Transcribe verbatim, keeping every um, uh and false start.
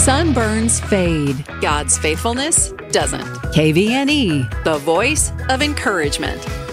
Sunburns fade. God's faithfulness doesn't. K V N E. The voice of encouragement.